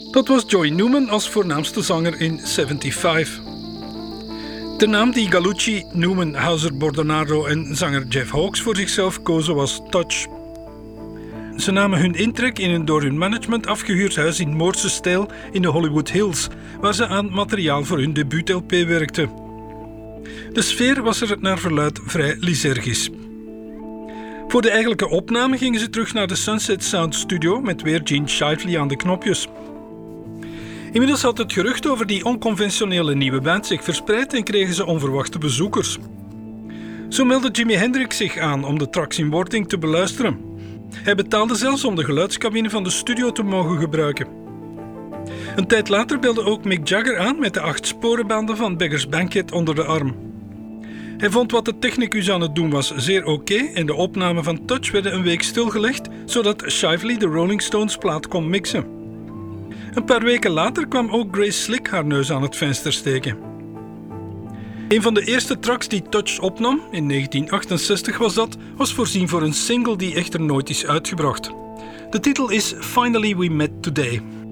Dat was Joey Newman als voornaamste zanger in 75. De naam die Gallucci, Newman, Houser, Bordonaro en zanger Jeff Hawkes voor zichzelf kozen was Touch. Ze namen hun intrek in een door hun management afgehuurd huis in Moorse stijl in de Hollywood Hills, waar ze aan materiaal voor hun debuut-LP werkten. De sfeer was er naar verluidt vrij lysergisch. Voor de eigenlijke opname gingen ze terug naar de Sunset Sound Studio met weer Gene Shively aan de knopjes. Inmiddels had het gerucht over die onconventionele nieuwe band zich verspreid en kregen ze onverwachte bezoekers. Zo meldde Jimi Hendrix zich aan om de tracks in wording te beluisteren. Hij betaalde zelfs om de geluidscabine van de studio te mogen gebruiken. Een tijd later belde ook Mick Jagger aan met de 8 sporenbanden van Beggars Banquet onder de arm. Hij vond wat de technicus aan het doen was zeer oké en de opnamen van Touch werden een week stilgelegd, zodat Shively de Rolling Stones plaat kon mixen. Een paar weken later kwam ook Grace Slick haar neus aan het venster steken. Een van de eerste tracks die Touch opnam, in 1968 was voorzien voor een single die echter nooit is uitgebracht. De titel is Finally We Met Today.